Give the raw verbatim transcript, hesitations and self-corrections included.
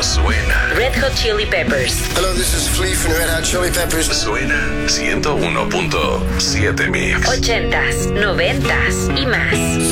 suena. Red Hot Chili Peppers. Hello, this is Flea from Red Hot Chili Peppers. Suena ciento uno punto siete Mix. Ochentas, noventas y más.